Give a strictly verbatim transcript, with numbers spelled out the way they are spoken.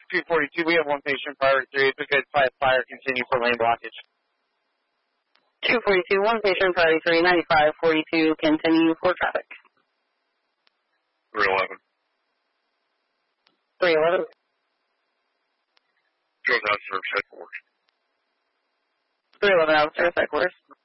two forty-two, we have one patient, priority three. It's a good five fire, continue for lane blockage. two forty-two, one patient, priority three, ninety-five forty-two, continue for traffic. three eleven. three eleven. Goes out to service headquarters. three eleven out of service headquarters.